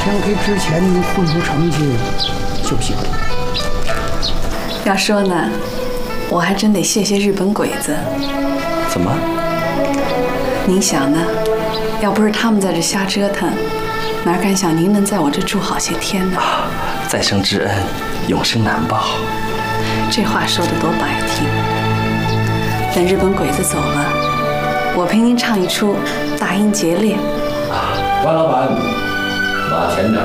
想给之前能混出成绩就行。 要说呢，我还真得谢谢日本鬼子。 怎么？ 您想呢？要不是他们在这瞎折腾，哪敢想您能在我这住好些天呢？ 再生之恩，永生难报。 这话说得多不爱听。等日本鬼子走了，我陪您唱一出《大英劫猎》。 关老板，拿钱点。